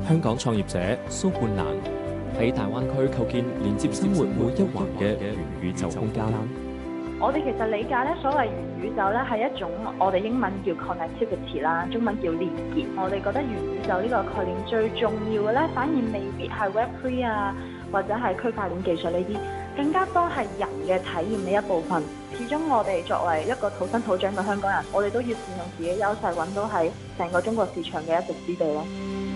香港創業者蘇冠蘭喺大灣區構建連接生活每一環嘅元宇宙空間。 我哋其實理解咧，所謂元宇宙咧係一種我哋英文叫 connectivity 啦，中文叫連結。我哋覺得元宇宙呢個概念最重要嘅咧，反而未必係 Web3 啊，或者係區塊鏈技術呢啲，更加多係人嘅體驗呢一部分。始終我哋作為一個土生土長嘅香港人，我哋都要善用自己優勢，揾到喺成個中國市場嘅一席之地咯。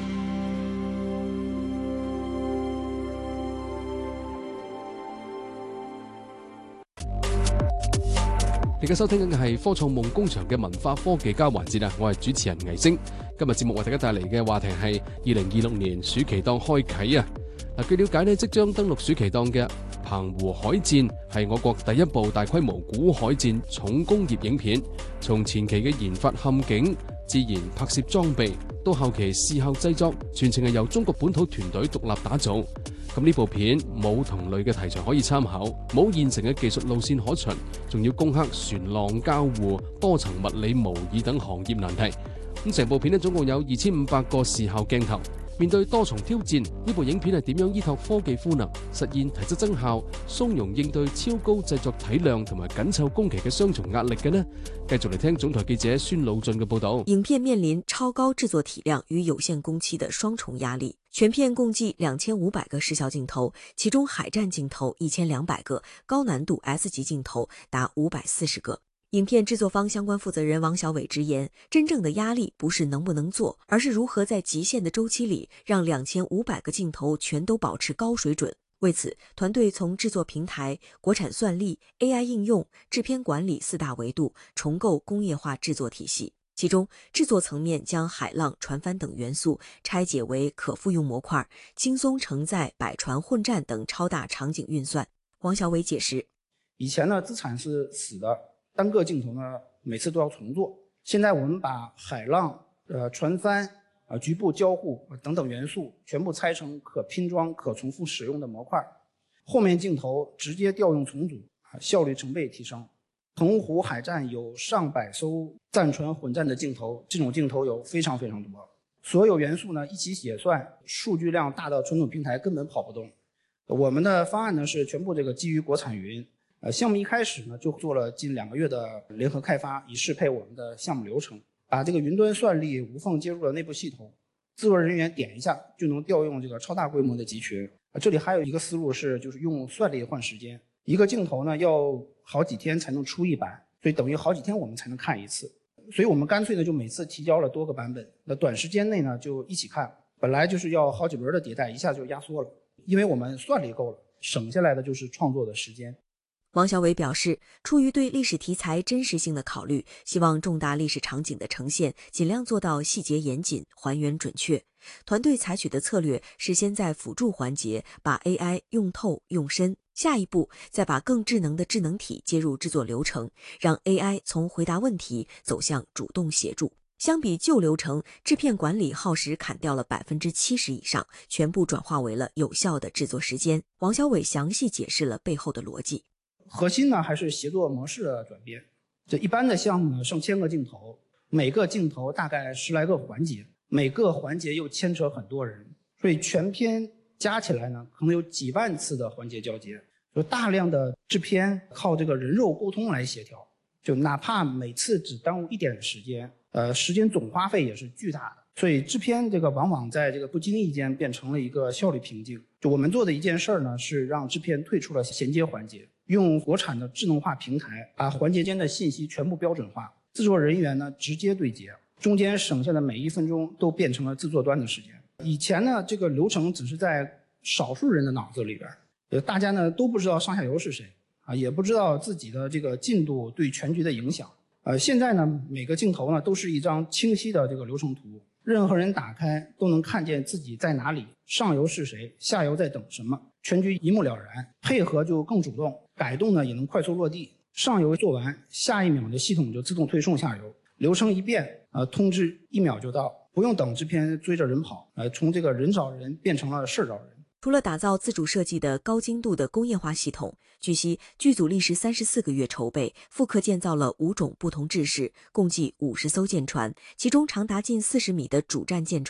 你嘅收聽緊嘅係科創夢工場嘅文化科技家環節啊！我係主持人倪星，今日節目為大家帶嚟嘅話題係2026年暑期檔開啟啊！據了解呢，即將登陸暑期檔嘅澎湖海戰係我國第一部大規模古海戰重工業影片，從前期嘅研發陷阱、自然拍攝裝備到後期視效製作，全程係由中國本土團隊獨立打造。咁呢部片冇同類嘅題材可以參考，冇現成嘅技術路線可循，仲要攻克船浪交互、多層物理模擬等行業難題。咁成部片呢，總共有2500個視效鏡頭。面對多重挑戰，呢部影片係點樣依託科技賦能，實現提質增效、鬆容應對超高製作體量同埋緊湊工期嘅雙重壓力嘅呢？繼續嚟聽總台記者孫魯俊嘅報道。 影片面臨超高製作體量與有限工期的雙重壓力，全片共計2500個視效鏡頭，其中海戰鏡頭1200個，高難度 S 級鏡頭達540個。影片製作方相關負責人王小偉直言，真正的壓力不是能不能做，而是如何在極限的週期裡讓2500個鏡頭全都保持高水準。為此，團隊從製作平台、國產算力、AI 應用、製片管理4大維度重構工業化製作體系。其中，製作層面將海浪、船帆等元素拆解為可複用模塊，輕鬆承載百船混戰等超大場景運算。王小偉解釋： 以前呢，資產是死的，單個鏡頭呢，每次都要重做。現在我們把海浪、船帆、局部交互等等元素全部拆成可拼裝、可重複使用的模塊，後面鏡頭直接調用重組，效率成倍提升。澎湖海戰有上百艘戰船混戰的鏡頭，這種鏡頭有非常非常多。所有元素呢一起寫算，數據量大到傳統平台根本跑不動。我們的方案呢是全部這個基於國產雲。項目一開始呢就做了近2個月的聯合開發，以適配我們的項目流程，把這個雲端算力無縫接入了內部系統，製作人員點一下就能調用這個超大規模的集群。這裡還有一個思路是，就是用算力換時間，一個鏡頭呢要好幾天才能出一版，所以等於好幾天我們才能看一次，所以我們乾脆呢就每次提交了多個版本，那短時間內呢就一起看，本來就是要好幾輪的迭代，一下就壓縮了，因為我們算力夠了，省下來的就是創作的時間。 王小偉表示，出於對歷史題材真實性的考慮，希望重大歷史場景的呈現盡量做到細節嚴謹、還原準確。團隊採取的策略是先在輔助環節把 AI 用透用深，下一步再把更智能的智能體接入製作流程，讓 AI 從回答問題走向主動協助。相比舊流程，製片管理耗時砍掉了70%以上，全部轉化為了有效的製作時間。王小偉詳細解釋了背後的邏輯。 核心呢還是協作模式的轉變。這一般的項目呢，上千個鏡頭，每個鏡頭大概10來個環節，每個環節又牽扯很多人，所以全片加起來呢，可能有幾萬次的環節交接，有大量的製片靠這個人肉溝通來協調，就哪怕每次只耽誤一點時間，時間總花費也是巨大的。所以製片這個往往在這個不經意間變成了一個效率瓶頸。就我們做的一件事呢，是讓製片退出了銜接環節，用國產的智能化平台把環節間的信息全部標準化，製作人員呢直接對接，中間省下的每1分鐘都變成了製作端的時間。以前呢，這個流程只是在少數人的腦子裡邊，大家呢都不知道上下游是誰啊，也不知道自己的這個進度對全局的影響。現在呢，每個鏡頭呢都是一張清晰的這個流程圖，任何人打開都能看見自己在哪裡，上游是誰，下游在等什麼，全局一目了然，配合就更主動，改動呢也能快速落地。上游做完，下一秒的系統就自動推送下游，流程一變，通知1秒就到，不用等製片追着人跑，從這個人找人變成了事找人。 除了打造自主設計的高精度的工業化系統，據悉劇組歷時34個月籌備，複刻建造了5種不同制式，共計50艘艦船，其中長達近40米的主戰艦船